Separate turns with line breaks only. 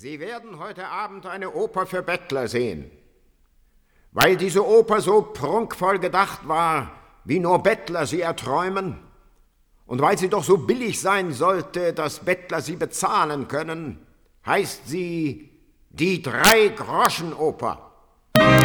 Sie werden heute Abend eine Oper für Bettler sehen. Weil diese Oper so prunkvoll gedacht war, wie nur Bettler sie erträumen, und weil sie doch so billig sein sollte, dass Bettler sie bezahlen können, heißt sie die Drei-Groschen-Oper.